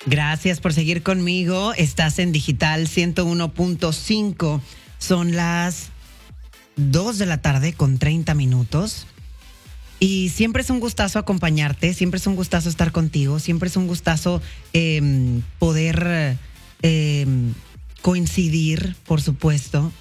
Gracias por seguir conmigo. Estás en Digital 101.5. Son las 2 de la tarde con 30 minutos. Y siempre es un gustazo acompañarte, siempre es un gustazo estar contigo, siempre es un gustazo poder coincidir, por supuesto.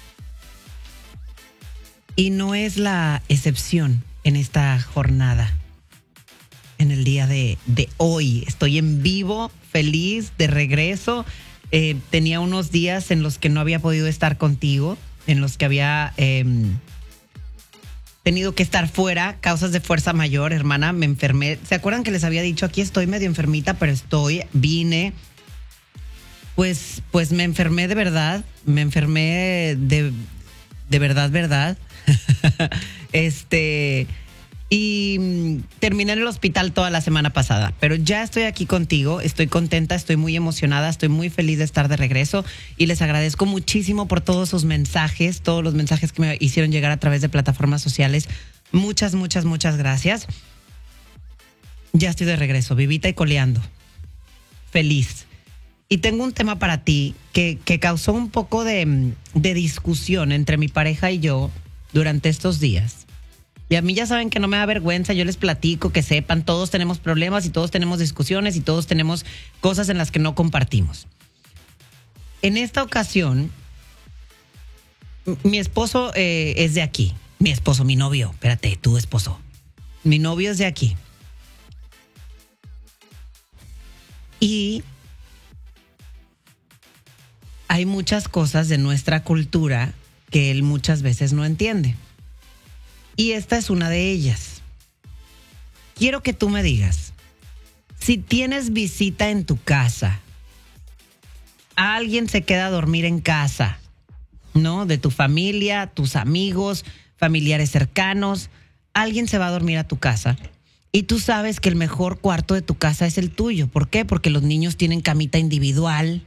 Y no es la excepción en esta jornada. En el día de hoy estoy en vivo, feliz, de regreso. Tenía unos días en los que no había podido estar contigo, en los que había tenido que estar fuera, causas de fuerza mayor, hermana, me enfermé. ¿Se acuerdan que les había dicho, aquí estoy medio enfermita, pero vine? Pues me enfermé de verdad, me enfermé de verdad. Y terminé en el hospital toda la semana pasada, pero ya estoy aquí contigo, estoy contenta, estoy muy emocionada, estoy muy feliz de estar de regreso y les agradezco muchísimo por todos sus mensajes, todos los mensajes que me hicieron llegar a través de plataformas sociales. Muchas gracias. Ya estoy de regreso, vivita y coleando, feliz. Y tengo un tema para ti que causó un poco de discusión entre mi pareja y yo durante estos días. Y a mí ya saben que no me da vergüenza, yo les platico, que sepan, todos tenemos problemas y todos tenemos discusiones y todos tenemos cosas en las que no compartimos. En esta ocasión, mi esposo es de aquí. Mi novio, espérate, tu esposo. Mi novio es de aquí. Y hay muchas cosas de nuestra cultura que él muchas veces no entiende. Y esta es una de ellas. Quiero que tú me digas, si tienes visita en tu casa, alguien se queda a dormir en casa, ¿no? De tu familia, tus amigos, familiares cercanos, alguien se va a dormir a tu casa y tú sabes que el mejor cuarto de tu casa es el tuyo. ¿Por qué? Porque los niños tienen camita individual,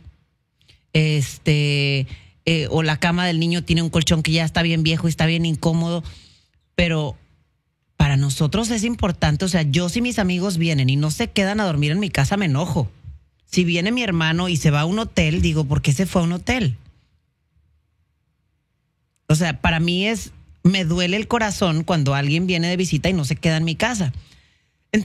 o la cama del niño tiene un colchón que ya está bien viejo y está bien incómodo. Pero para nosotros es importante, o sea, yo si mis amigos vienen y no se quedan a dormir en mi casa, me enojo. Si viene mi hermano y se va a un hotel, digo, ¿por qué se fue a un hotel? O sea, para mí me duele el corazón cuando alguien viene de visita y no se queda en mi casa.